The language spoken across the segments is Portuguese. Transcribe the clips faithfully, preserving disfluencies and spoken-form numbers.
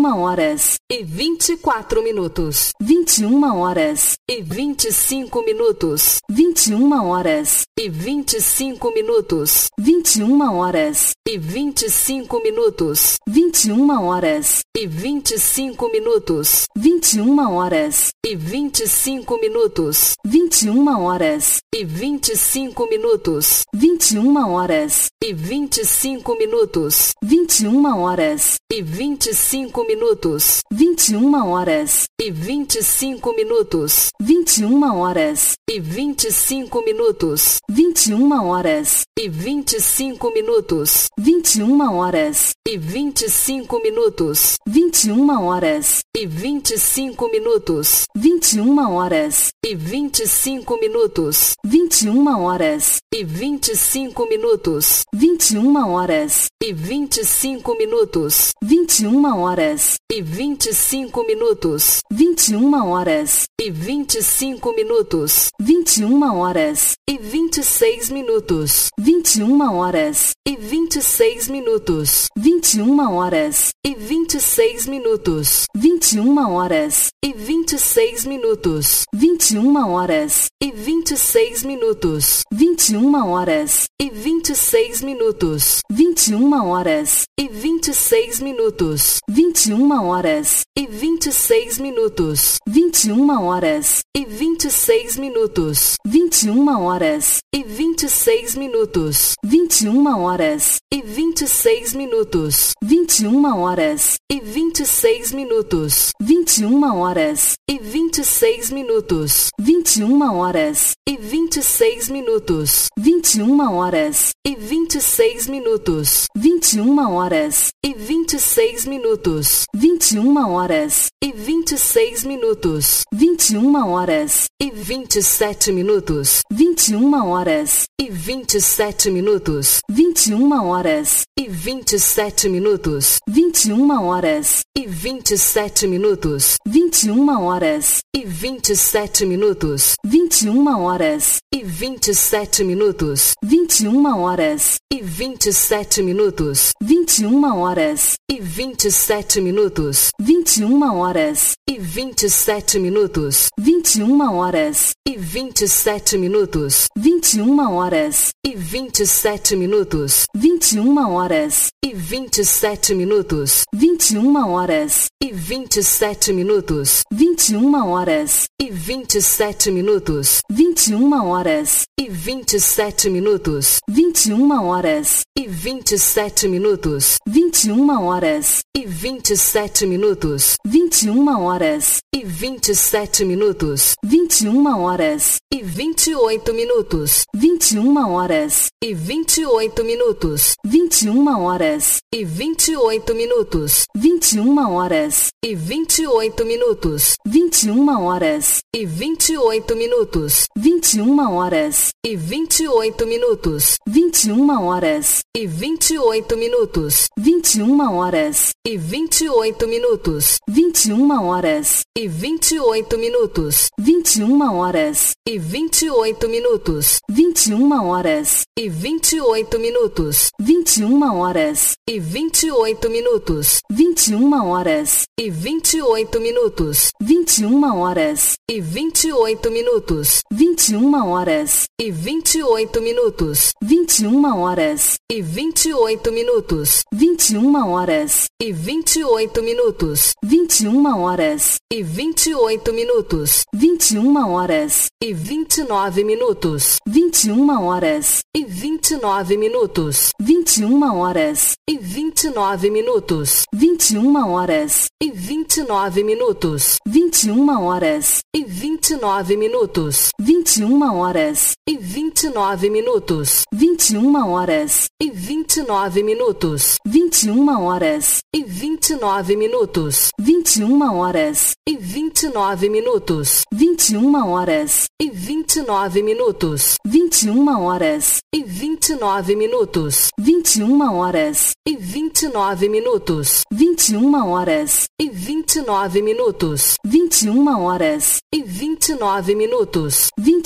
uma horas e vinte e quatro minutos, vinte e uma horas e vinte e cinco minutos, vinte e uma horas e vinte e cinco minutos, vinte e uma horas e vinte e cinco minutos, vinte e uma horas e vinte e cinco minutos, vinte e uma horas e vinte e cinco minutos, vinte e uma horas e vinte e cinco minutos, vinte e uma horas e vinte e cinco minutos, vinte e uma horas e vinte e cinco minutos, vinte e uma horas e vinte e cinco minutos, vinte e uma horas e vinte e cinco minutos, vinte e uma horas e vinte e cinco minutos, vinte e uma horas e vinte e cinco minutos, vinte e uma horas e vinte e cinco minutos, vinte e uma horas e vinte e cinco minutos, vinte e uma horas e vinte e cinco minutos, vinte e uma horas e vinte e cinco minutos, vinte e uma horas e vinte e cinco minutos, vinte e uma horas e vinte e cinco minutos, vinte e uma horas e vinte e seis minutos, vinte e uma horas e vinte e seis minutos, vinte e uma horas e vinte e seis minutos, vinte e uma horas e vinte e seis minutos, vinte e uma horas e vinte e seis minutos, vinte e uma horas e vinte e seis minutos, vinte e uma horas e vinte e seis minutos, vinte e uma horas e vinte e seis minutos, vinte e uma horas e vinte e seis minutos, vinte e uma horas e vinte e seis minutos, vinte e uma horas e vinte e seis minutos, vinte e uma horas e vinte e seis minutos, vinte e uma horas e vinte e seis minutos, vinte e uma horas e vinte e seis minutos, vinte e uma horas e vinte e seis minutos, vinte e uma horas e vinte e seis minutos, vinte e uma horas e vinte e seis minutos, vinte e uma horas e vinte e sete minutos, vinte e uma horas e vinte e sete minutos, vinte e uma horas e vinte e sete minutos, vinte e uma horas e vinte e sete minutos, vinte e uma horas e vinte e sete minutos, vinte e uma horas e vinte e sete minutos, vinte e uma horas e vinte e sete minutos, vinte e uma horas e vinte e sete minutos, vinte e uma horas e vinte e sete minutos, vinte e uma horas e vinte e sete minutos, vinte e uma horas e vinte e sete minutos, vinte e uma horas e vinte e sete minutos, vinte e uma horas e vinte e sete minutos, vinte e uma horas e vinte e sete minutos, vinte e uma horas e vinte e sete minutos, vinte e uma horas e vinte e sete minutos, vinte e uma horas e vinte e sete minutos, vinte e uma horas e vinte e sete minutos, vinte e uma horas e vinte e oito minutos, vinte e uma horas e vinte e oito minutos, vinte e uma horas e vinte e oito minutos, vinte e uma horas e vinte e oito minutos, vinte e uma horas e vinte e oito minutos, vinte e uma horas e vinte e oito minutos, vinte e uma horas e vinte e oito minutos, vinte e uma horas e vinte e oito minutos, vinte e uma horas e vinte e oito minutos, vinte e uma horas e vinte e oito minutos, vinte e uma horas e vinte e oito minutos, vinte e uma horas e vinte e oito minutos, vinte e uma horas e vinte e oito minutos, vinte e uma horas e vinte e oito minutos, vinte e uma horas e vinte e oito minutos, vinte e uma horas e vinte e oito minutos, vinte e uma horas e vinte e oito minutos, vinte e uma horas e vinte e oito minutos, vinte e uma horas e vinte e nove minutos, vinte e uma horas e vinte e nove minutos, vinte e uma horas e vinte e nove minutos, vinte e uma horas e vinte e nove minutos, vinte e uma horas e vinte e nove minutos, vinte e uma horas e vinte e nove minutos, vinte e uma horas e vinte e nove minutos, vinte e uma horas e vinte e nove minutos, vinte e uma horas e vinte e nove minutos, vinte e uma horas e vinte e nove minutos, vinte e uma horas e vinte e nove minutos, vinte e uma horas e vinte e nove minutos, vinte e uma horas e vinte e nove minutos, vinte e uma horas e vinte e nove minutos, vinte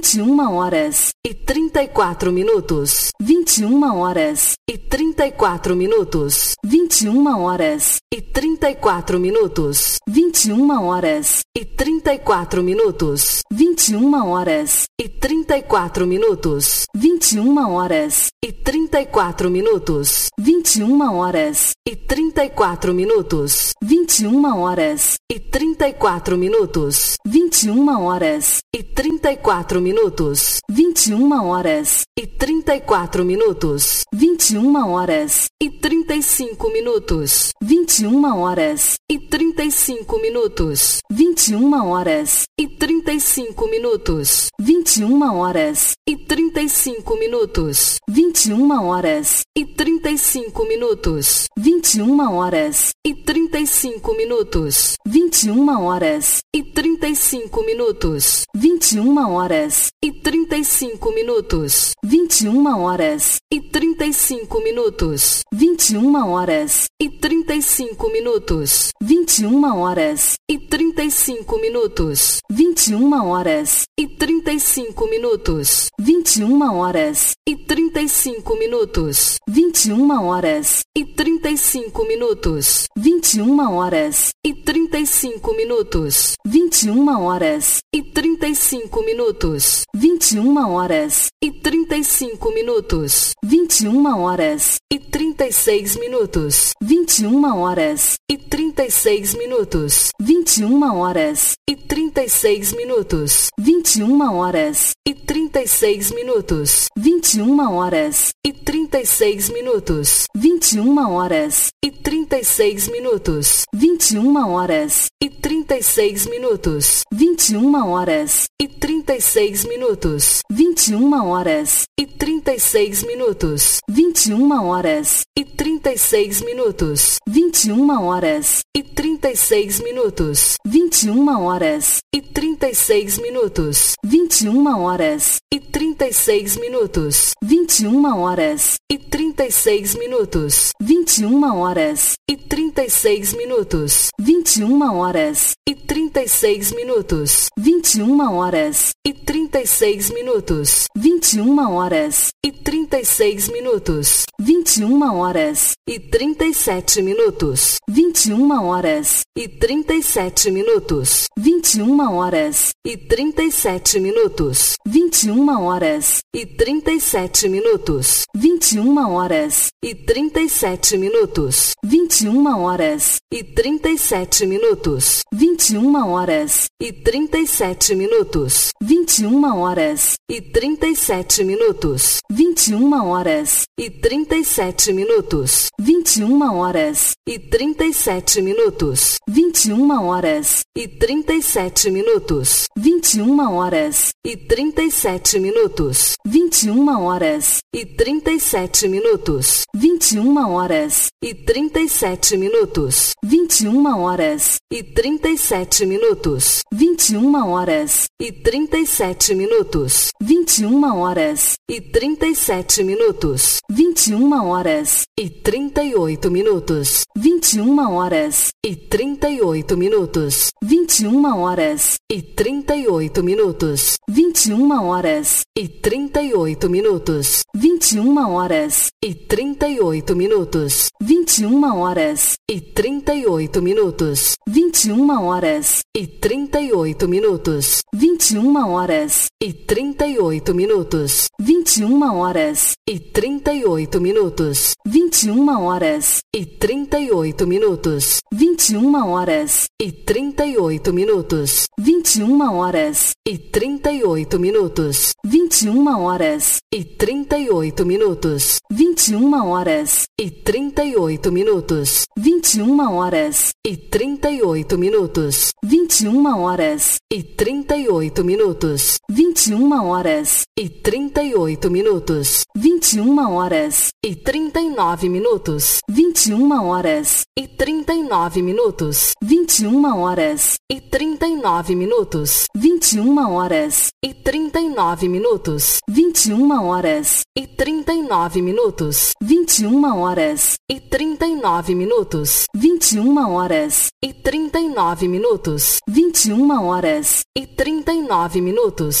vinte e uma horas e trinta e quatro minutos. vinte e uma horas e trinta e quatro minutos. vinte e uma horas e trinta e quatro minutos. vinte e uma horas e trinta e quatro minutos. vinte e uma horas e trinta e quatro minutos. vinte e uma horas e trinta e quatro minutos. vinte e uma horas e trinta e quatro minutos. vinte e uma horas e trinta e quatro minutos. vinte e uma horas e trinta e quatro minutos. vinte e uma horas e trinta e quatro minutos. vinte e uma horas e trinta e cinco minutos. vinte e uma horas e trinta e cinco minutos. vinte e uma horas e trinta e cinco minutos. vinte e uma horas e trinta e cinco minutos. vinte e uma horas e trinta e cinco minutos. vinte e uma horas e trinta e cinco minutos. vinte e uma horas e trinta e cinco minutos. vinte e uma horas e trinta e cinco minutos. vinte e uma horas e trinta e cinco minutos. vinte e uma horas e trinta e cinco minutos. vinte e uma horas e trinta e cinco minutos. vinte e uma horas e trinta e cinco minutos. vinte e uma horas e trinta e cinco minutos. vinte e uma horas e trinta e cinco minutos. vinte e uma horas e trinta e cinco minutos. vinte e uma horas e trinta e cinco minutos. vinte e uma horas e trinta e cinco minutos. vinte e uma horas e trinta e seis minutos. vinte e uma horas e trinta e seis minutos. vinte e uma horas e trinta e seis minutos. vinte e uma horas e trinta e seis minutos. vinte e uma horas e trinta e seis minutos. vinte e uma horas e trinta e seis minutos. vinte e uma horas e trinta e seis minutos. vinte e uma horas e trinta e seis minutos. vinte e uma horas e trinta e seis minutos. vinte e uma horas e trinta e seis minutos. vinte e uma horas e trinta e seis minutos. vinte e uma horas e trinta e seis minutos. vinte e uma horas e trinta e seis minutos. vinte e uma horas e trinta e seis minutos. vinte e uma horas e trinta e seis minutos. vinte e uma horas e trinta e seis minutos. vinte e uma horas e trinta e seis minutos. vinte e uma horas e trinta e seis minutos. vinte e uma horas e trinta e sete minutos. vinte e uma horas e trinta e sete minutos. vinte e uma horas e trinta e sete minutos. vinte e uma horas e trinta e sete minutos. vinte e uma horas e trinta e sete minutos. vinte e uma horas e trinta e sete minutos. vinte e uma horas e trinta e sete minutos. vinte e uma horas e trinta e sete minutos. vinte e uma horas e trinta e sete minutos. vinte e uma horas e trinta e sete minutos. vinte e uma horas e trinta e sete minutos. vinte e uma horas e trinta e sete minutos. vinte e uma horas e trinta e sete minutos. vinte e uma horas e trinta e sete minutos. vinte e uma horas e trinta e sete minutos. vinte e uma horas e trinta e sete minutos. vinte e uma horas e trinta e sete minutos. vinte e uma horas e trinta e oito minutos. vinte e uma horas e trinta e oito minutos. vinte e uma horas e trinta e oito minutos. vinte e uma horas e trinta e oito minutos. vinte e uma horas e trinta e oito minutos. vinte e uma horas e trinta e oito minutos. vinte e uma horas e trinta e oito minutos. vinte e uma horas e trinta e oito minutos. vinte e uma horas e trinta e oito minutos. vinte e uma horas e trinta e oito minutos. vinte e uma horas e trinta e oito minutos. vinte e uma horas e trinta e oito minutos. vinte e uma horas e trinta e oito minutos. vinte e uma horas e trinta e oito minutos. vinte e uma horas e trinta e oito minutos. vinte e uma horas e trinta e oito minutos. vinte e uma horas e trinta e oito minutos. vinte e uma horas e trinta e nove minutos. vinte e uma horas e trinta e nove minutos. vinte e uma horas e trinta e nove minutos. vinte e uma horas e trinta e nove minutos. vinte e uma horas e trinta e nove minutos. vinte e uma horas e trinta e nove minutos. vinte e uma horas e trinta e nove minutos. vinte e uma horas e trinta e nove minutos.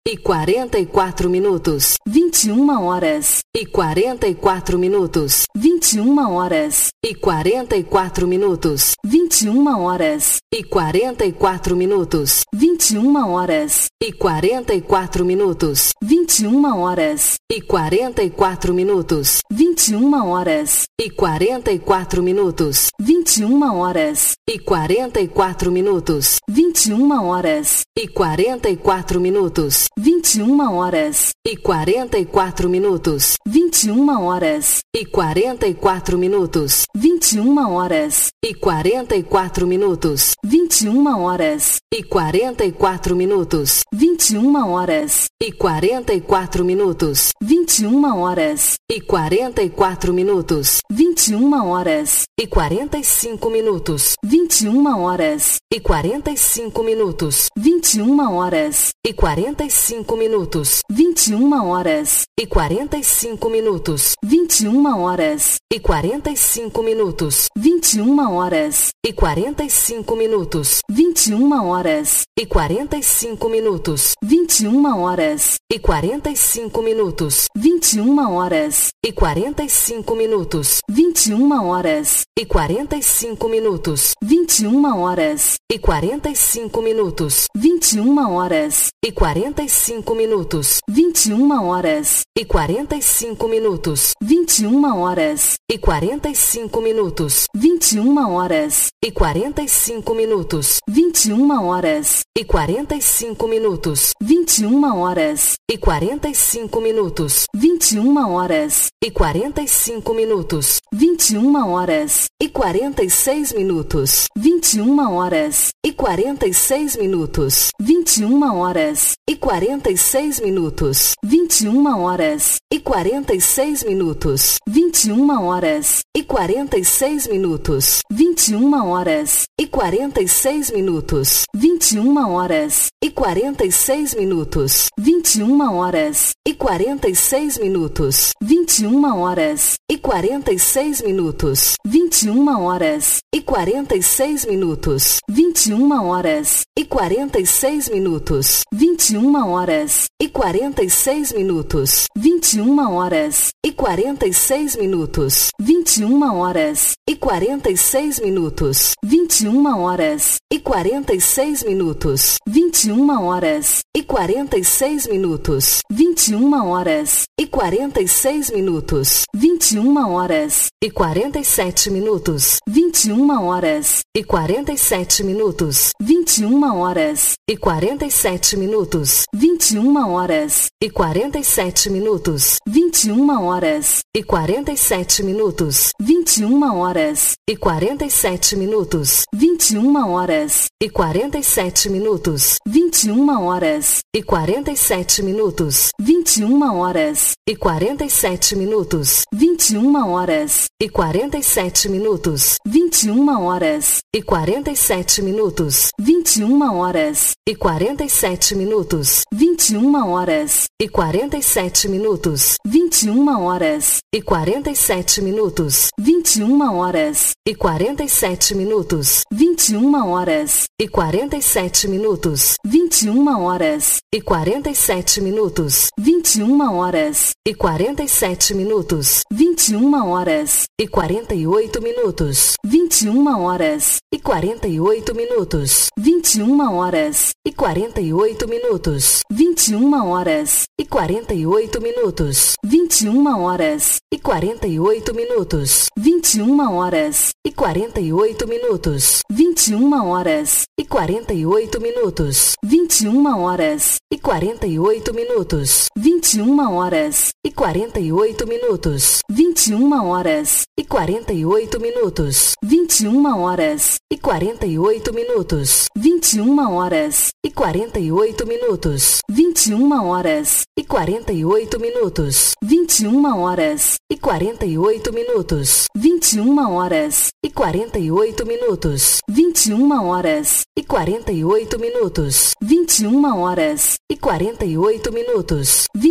e quarenta e quatro minutos, vinte e uma horas e quarenta e quatro minutos, vinte e uma horas e quarenta e quatro minutos, vinte e uma horas e quarenta e quatro minutos, vinte e uma horas e quarenta e quatro minutos, vinte e uma horas e quarenta e quatro minutos, vinte e uma horas e quarenta e quatro minutos, vinte e uma horas e quarenta e quatro minutos, vinte e uma horas e quarenta e quatro minutos, vinte e uma horas e quarenta e quatro minutos, vinte e uma horas e quarenta e quatro minutos, vinte e uma horas e quarenta e quatro minutos, vinte e uma horas e quarenta e quatro minutos, vinte e uma horas e quarenta e quatro minutos, vinte e uma horas e quarenta e quatro minutos, vinte e uma horas e quarenta e cinco minutos, vinte e uma horas e quarenta e cinco minutos, vinte e uma horas e quarenta e cinco minutos, vinte e uma horas e quarenta e cinco minutos, vinte e uma horas e quarenta e cinco minutos, vinte e uma horas e quarenta e cinco minutos, vinte e uma horas e quarenta e cinco minutos, vinte e uma horas e quarenta e cinco minutos, vinte e uma horas e quarenta e cinco minutos, vinte e uma horas e quarenta e cinco minutos, vinte e uma horas e quarenta e cinco minutos, vinte e uma horas e quarenta e cinco minutos, vinte e uma horas e quarenta e cinco minutos, vinte e uma horas e quarenta e cinco minutos, vinte e uma horas e quarenta e cinco minutos, vinte e uma horas e quarenta e cinco minutos, vinte e uma horas e quarenta e cinco minutos, vinte e uma horas e quarenta e cinco minutos, vinte e uma horas e quarenta e seis minutos, vinte e uma horas e quarenta e seis minutos, vinte e uma horas e quarenta e seis minutos, vinte e uma horas e quarenta e seis minutos, vinte e uma horas e quarenta e seis minutos, vinte e uma horas e quarenta e seis minutos, vinte e uma horas e quarenta e seis minutos, vinte e uma horas e quarenta e seis minutos, vinte e uma horas e quarenta e seis minutos, vinte e uma horas e quarenta e seis minutos, vinte e uma horas e quarenta e seis minutos, vinte e uma horas e quarenta e seis minutos, vinte e uma horas e quarenta e seis minutos, vinte e uma horas e quarenta e seis minutos, vinte e uma horas e quarenta e seis minutos, vinte e uma horas e quarenta e seis minutos, vinte e uma horas e quarenta e seis minutos, vinte e uma horas e quarenta e sete minutos, vinte e uma horas e quarenta e sete minutos, vinte e uma horas e quarenta e sete minutos, vinte e uma horas e quarenta e sete minutos, vinte e uma horas e quarenta e sete minutos, vinte e uma horas e quarenta e sete minutos, vinte e uma horas e quarenta e sete minutos, vinte e uma horas e quarenta e sete minutos, vinte e uma horas e quarenta e sete minutos, vinte e uma horas e quarenta e sete minutos, vinte e uma horas e quarenta e sete minutos, vinte e uma horas e quarenta e sete minutos, vinte e uma horas e quarenta e sete minutos, vinte e uma horas e quarenta e sete minutos, vinte e uma horas e quarenta e sete minutos, vinte e uma horas e quarenta e sete minutos, vinte e uma horas e quarenta e sete minutos, vinte e uma horas e quarenta e sete minutos, vinte e uma horas e quarenta e oito minutos, vinte e uma horas e quarenta e oito minutos, vinte e uma horas e quarenta e oito minutos, vinte e uma horas e quarenta e oito minutos, vinte e uma horas e quarenta e oito minutos, vinte e uma horas e quarenta e oito minutos, vinte e uma horas e quarenta e oito minutos, vinte e uma horas e quarenta e oito minutos, vinte e uma horas e quarenta e oito minutos, vinte e uma horas e quarenta e oito minutos, vinte e uma horas e quarenta e oito minutos, vinte e uma horas e quarenta e oito minutos, vinte e uma horas e quarenta e oito minutos, vinte e uma horas e quarenta e oito minutos, vinte e uma horas e quarenta e oito minutos, vinte e uma horas e quarenta e oito minutos, vinte e uma horas e quarenta e oito minutos, vinte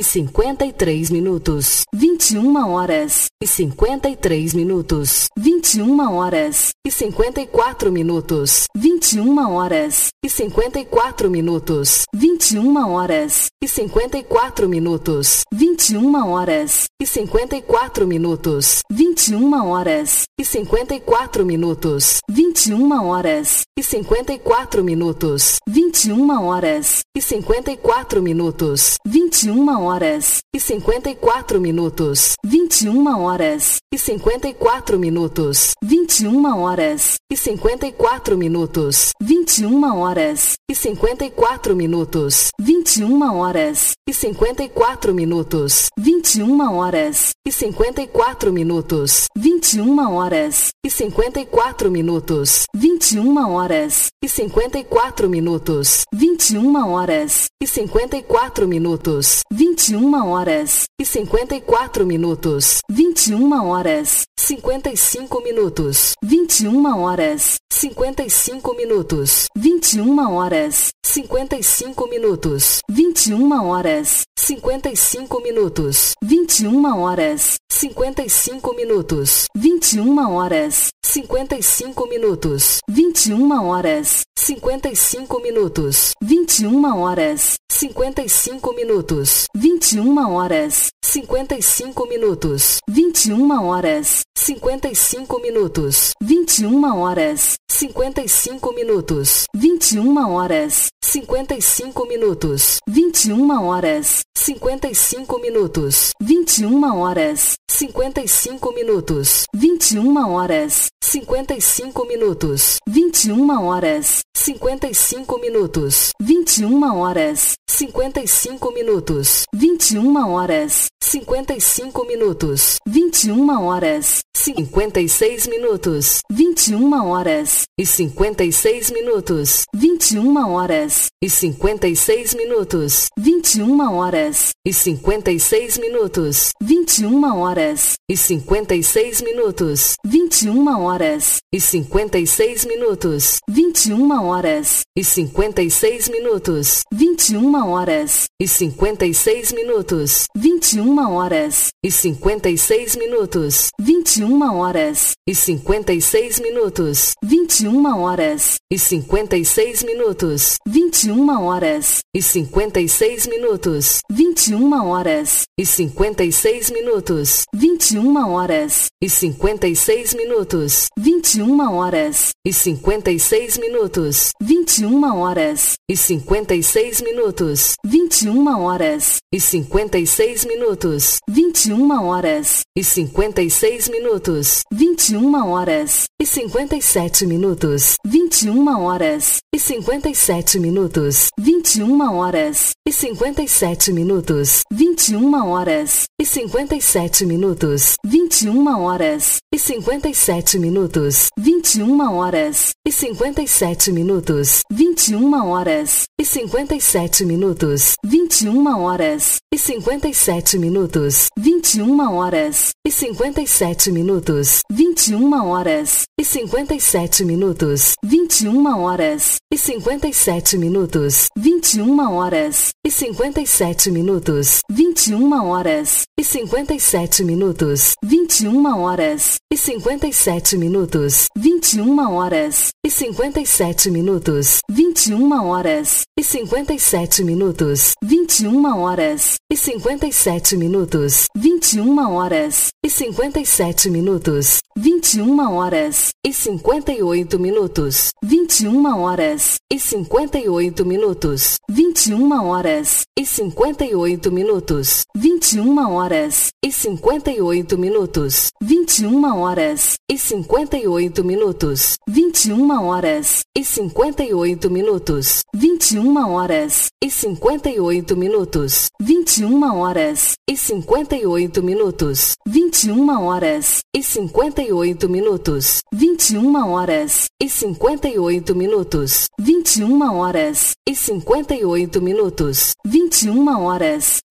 e cinquenta e três minutos. vinte e uma horas E cinquenta e três minutos. vinte e uma horas E cinquenta e quatro minutos. vinte e uma horas E cinquenta e quatro minutos. vinte e uma horas E cinquenta e quatro minutos. vinte e uma horas E cinquenta e quatro minutos. vinte e uma horas E cinquenta e quatro minutos. vinte e uma horas E cinquenta e quatro minutos. vinte e uma horas E cinquenta e quatro minutos. vinte e uma horas E cinquenta e quatro minutos. vinte e uma horas E cinquenta e quatro minutos. vinte e uma horas E cinquenta e quatro minutos. vinte e uma horas E cinquenta e quatro minutos. vinte e uma horas E cinquenta e quatro minutos. vinte e uma horas E cinquenta e quatro minutos. vinte e uma horas E cinquenta e quatro minutos. vinte e uma horas E cinquenta e quatro minutos. vinte e uma horas E cinquenta e quatro minutos. vinte e uma horas E cinquenta e quatro minutos. vinte e uma horas Cinquenta e cinco minutos. vinte e uma horas Cinquenta e cinco minutos. vinte e uma horas Cinquenta e cinco minutos. vinte e uma horas Cinquenta e cinco minutos. vinte e uma horas Cinquenta e cinco minutos. vinte e uma horas Cinquenta e cinco minutos. vinte e uma horas Cinquenta e cinco minutos. vinte e uma horas Cinquenta e cinco minutos. vinte e uma horas Cinquenta e cinco minutos. vinte e uma horas Cinquenta e cinco minutos. vinte e uma horas Cinquenta e cinco minutos. vinte e uma horas Cinquenta e cinco minutos. vinte e uma horas Cinquenta e cinco minutos. vinte e uma horas Cinquenta e cinco minutos. vinte e uma horas Cinquenta e cinco minutos. vinte e uma horas Cinquenta e cinco minutos. vinte e uma horas Cinquenta e cinco minutos. vinte e uma horas Cinquenta e cinco minutos. vinte e uma horas Cinquenta e seis minutos. vinte e uma horas E cinquenta e seis minutos. vinte e uma horas E cinquenta e seis minutos. vinte e uma horas E cinquenta e seis minutos. vinte e uma horas E cinquenta e seis minutos. vinte e uma horas E cinquenta e seis minutos. vinte e uma horas E cinquenta e seis minutos. vinte e uma horas E cinquenta e seis minutos. vinte e uma horas E cinquenta e seis minutos. vinte e uma horas E cinquenta e seis minutos. vinte e uma horas E cinquenta e seis minutos. vinte e uma horas E cinquenta e seis minutos. vinte e uma horas E cinquenta e seis minutos. vinte e uma horas E cinquenta e seis minutos. vinte e uma horas E cinquenta e seis minutos. vinte e uma horas E cinquenta e seis minutos. vinte e uma horas E cinquenta e seis minutos. vinte e uma horas E cinquenta e seis minutos. vinte e uma horas E cinquenta e sete minutos. vinte e uma horas E cinquenta e sete minutos. vinte e uma horas E cinquenta e sete minutos. vinte e uma horas E cinquenta e sete minutos. vinte e uma horas E cinquenta e sete minutos. vinte e uma horas E cinquenta e sete minutos. vinte e uma horas E cinquenta e sete minutos. vinte e uma horas E cinquenta e sete minutos. vinte e uma horas E cinquenta e sete minutos. vinte e uma horas E cinquenta e sete minutos. vinte e uma horas E cinquenta e sete minutos. vinte e uma horas E cinquenta e sete minutos. vinte e uma horas E cinquenta e sete minutos. vinte e uma horas E cinquenta e sete minutos. vinte e uma horas E cinquenta e sete minutos. vinte e uma horas E cinquenta e sete minutos. vinte e uma horas E cinquenta e sete minutos. vinte e uma horas E cinquenta e sete minutos. vinte e uma horas E cinquenta e oito minutos. vinte e uma horas E cinquenta e oito minutos. vinte e uma horas E cinquenta e oito minutos. vinte e uma horas E cinquenta e oito minutos. vinte e uma horas E cinquenta e oito minutos. vinte e uma horas E cinquenta e oito minutos. vinte e uma horas E cinquenta e oito minutos. vinte e uma horas E cinquenta e oito minutos. vinte e uma horas E cinquenta e oito minutos. vinte e uma horas E cinquenta e oito minutos. vinte e uma horas E cinquenta e oito minutos. vinte e uma horas